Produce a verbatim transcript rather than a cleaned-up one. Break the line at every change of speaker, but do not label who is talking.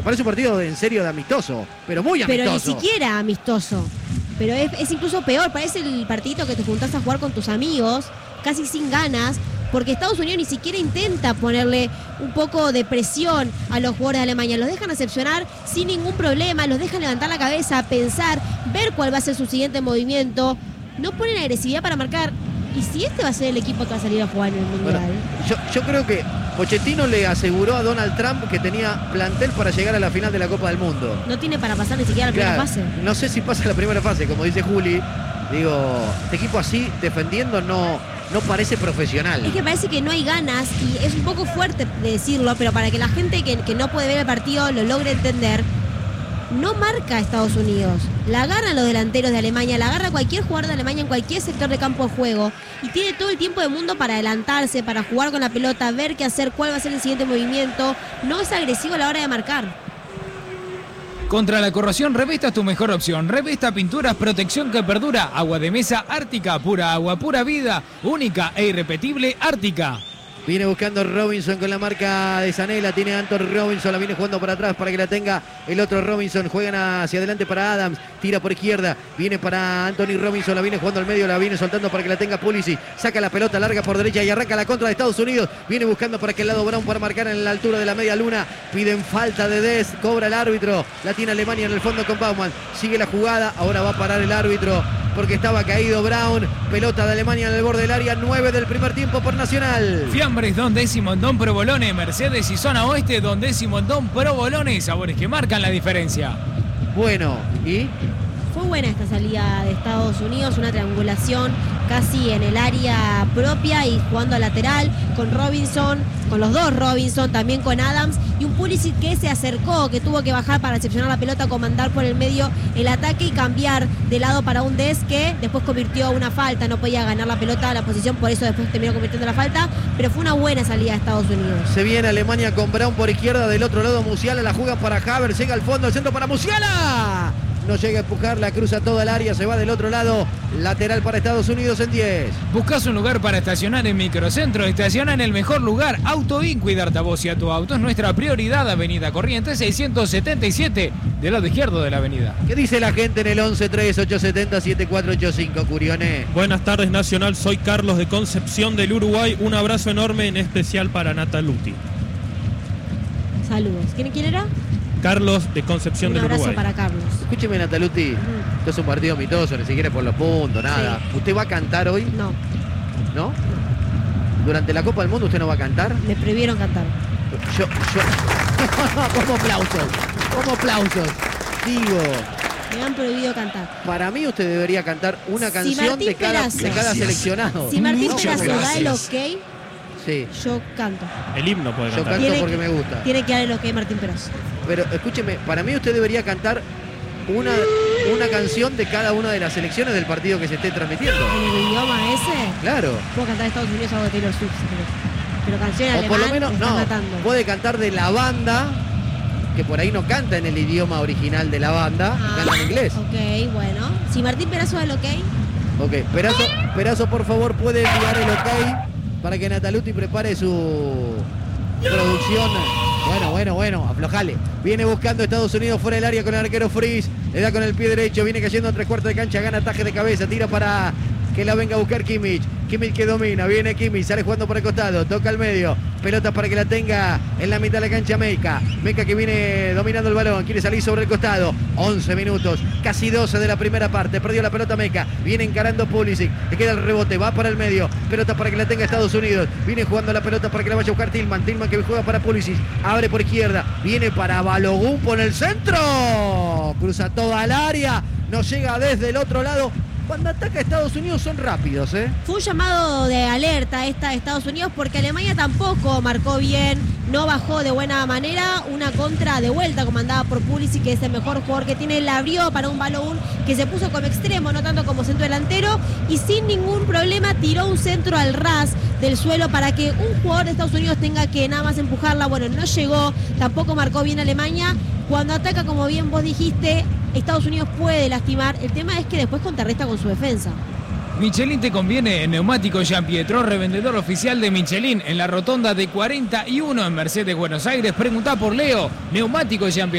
Parece un partido de, en serio de amistoso, pero muy amistoso.
Pero ni siquiera amistoso. Pero es, es incluso peor, parece el partidito que te juntás a jugar con tus amigos, casi sin ganas, porque Estados Unidos ni siquiera intenta ponerle un poco de presión a los jugadores de Alemania. Los dejan recepcionar sin ningún problema, los dejan levantar la cabeza, pensar, ver cuál va a ser su siguiente movimiento. No ponen agresividad para marcar. ¿Y si este va a ser el equipo que va a salir a jugar en el Mundial?
Bueno, yo, yo creo que Pochettino le aseguró a Donald Trump que tenía plantel para llegar a la final de la Copa del Mundo.
No tiene para pasar ni siquiera la
Claro,
primera fase.
No sé si pasa la primera fase, como dice Juli. Digo, este equipo así, defendiendo, no, no parece profesional.
Es que parece que no hay ganas y es un poco fuerte de decirlo, pero para que la gente que, que no puede ver el partido lo logre entender, no marca a Estados Unidos. La agarran los delanteros de Alemania, la agarra cualquier jugador de Alemania en cualquier sector de campo de juego y tiene todo el tiempo del mundo para adelantarse, para jugar con la pelota, ver qué hacer, cuál va a ser el siguiente movimiento. No es agresivo a la hora de marcar.
Contra la corrosión, Revista es tu mejor opción. Revista Pinturas, protección que perdura. Agua de mesa Ártica, pura agua, pura vida. Única e irrepetible Ártica.
Viene buscando Robinson con la marca de Zanella. Tiene a Anton Robinson. La viene jugando para atrás para que la tenga el otro Robinson. Juegan hacia adelante para Adams. Tira por izquierda. Viene para Anthony Robinson. La viene jugando al medio. La viene soltando para que la tenga Pulisic. Saca la pelota larga por derecha y arranca la contra de Estados Unidos. Viene buscando para que el lado Brown para marcar en la altura de la media luna. Piden falta de Dez. Cobra el árbitro. La tiene Alemania en el fondo con Baumann. Sigue la jugada. Ahora va a parar el árbitro porque estaba caído Brown. Pelota de Alemania en el borde del área. nueve del primer tiempo por Nacional.
Fiambres Don Décimo Don Provolone, Mercedes y Zona Oeste Don Décimo Don Provolone. Sabores que marcan la diferencia.
Bueno, ¿y?
Fue buena esta salida de Estados Unidos, una triangulación casi en el área propia y jugando a lateral con Robinson, con los dos Robinson, también con Adams y un Pulisic que se acercó, que tuvo que bajar para recepcionar la pelota, comandar por el medio el ataque y cambiar de lado para un Dez que después convirtió una falta, no podía ganar la pelota a la posición, por eso después terminó convirtiendo la falta, pero fue una buena salida de Estados Unidos.
Se viene Alemania con Brown por izquierda, del otro lado Musiala, la juega para Havertz, llega al fondo, el centro para Musiala. No llega a empujar, la cruza toda el área, se va del otro lado, lateral para Estados Unidos en diez.
¿Buscas un lugar para estacionar en Microcentro? Estaciona en el mejor lugar, Autoin. Cuidarte a vos y a tu auto es nuestra prioridad. Avenida Corrientes seiscientos setenta y siete, del lado izquierdo de la avenida.
¿Qué dice la gente en el once tres ocho siete cero siete cuatro ocho cinco, Curioné?
Buenas tardes, Nacional. Soy Carlos de Concepción del Uruguay. Un abrazo enorme, en especial para Nataluti.
Saludos. ¿Quién, quién era?
Carlos de Concepción del Uruguay.
Un abrazo para Carlos.
Escúcheme, Nataluti, uh-huh. Esto es un partido amistoso, ni siquiera por los puntos, nada. Sí. ¿Usted va a cantar hoy?
No.
¿No? No. ¿Durante la Copa del Mundo usted no va a cantar?
Me prohibieron cantar.
Yo, yo... ¿Cómo aplausos? ¿Cómo aplausos? Digo...
Me han prohibido cantar.
Para mí usted debería cantar una
si
canción
Martín
de cada,
Perazo,
de cada seleccionado.
Si Martín
no,
Perazo da el ok,
sí.
Yo canto.
El himno puede
cantar. Yo canto
tiene
porque
que,
me gusta.
Tiene que dar el ok Martín Perazo.
Pero escúcheme, para mí usted debería cantar una, una canción de cada una de las selecciones del partido que se esté transmitiendo.
¿En el idioma ese?
Claro.
Puedo cantar Estados Unidos algo de Taylor Swift, pero, pero canción
o
alemán
por lo menos, no,
matando.
Puede cantar de la banda, que por ahí no canta en el idioma original de la banda, ah, canta en inglés.
Ok, bueno. Si Martín Perazo da el ok.
Ok, Perazo, Perazo, por favor, puede enviar el ok para que Nataluti prepare su producción. Bueno, bueno, bueno, aflojale. Viene buscando Estados Unidos fuera del área con el arquero Fries. Le da con el pie derecho, viene cayendo a tres cuartos de cancha, gana ataque de cabeza, tira para que la venga a buscar Kimmich. Kimmich que domina, viene Kimmich, sale jugando por el costado, toca al medio. Pelota para que la tenga en la mitad de la cancha Meika. Meika que viene dominando el balón, quiere salir sobre el costado. once minutos, casi doce de la primera parte. Perdió la pelota Meika, viene encarando Pulisic. Le queda el rebote, va para el medio. Pelota para que la tenga Estados Unidos. Viene jugando la pelota para que la vaya a buscar Tillman. Tillman que juega para Pulisic. Abre por izquierda, viene para Balogun por el centro. Cruza toda el área, no llega desde el otro lado. Cuando ataca a Estados Unidos son rápidos, ¿eh?
Fue un llamado de alerta esta de Estados Unidos porque Alemania tampoco marcó bien, no bajó de buena manera. Una contra de vuelta comandada por Pulisic, que es el mejor jugador que tiene, la abrió para un Balogun que se puso como extremo, no tanto como centro delantero, y sin ningún problema tiró un centro al ras del suelo para que un jugador de Estados Unidos tenga que nada más empujarla. Bueno, no llegó, tampoco marcó bien Alemania. Cuando ataca, como bien vos dijiste, Estados Unidos puede lastimar. El tema es que después contrarresta con su defensa.
Michelin te conviene en Neumáticos Giampietro, revendedor oficial de Michelin en la rotonda de cuarenta y uno en Mercedes, Buenos Aires. Preguntá por Leo, Neumáticos Giampietro.